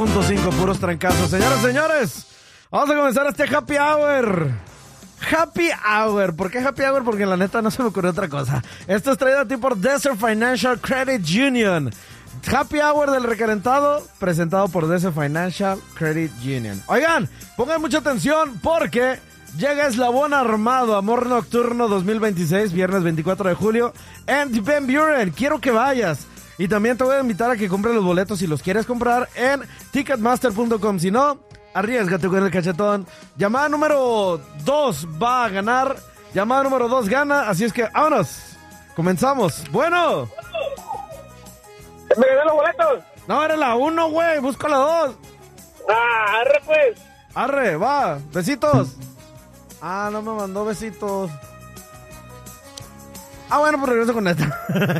.5 puros trancazos. Señores, vamos a comenzar este Happy Hour. Happy Hour. ¿Por qué Happy Hour? Porque la neta no se me ocurrió otra cosa. Esto es traído a ti por Desert Financial Credit Union. Happy Hour del recalentado, presentado por Desert Financial Credit Union. Oigan, pongan mucha atención porque llega Eslabón Armado, Amor Nocturno 2026, viernes 24 de julio, en Van Buren. Quiero que vayas. Y también te voy a invitar a que compres los boletos si los quieres comprar en Ticketmaster.com. Si no, arriésgate con el cachetón. Llamada número 2 va a ganar. Llamada número 2 gana. Así es que, vámonos. Comenzamos. Bueno. ¿Me gané los boletos? No, era la 1, güey. Busca la 2. Ah, arre pues. Arre, va. Besitos. No me mandó besitos. Bueno, pues regreso con esta.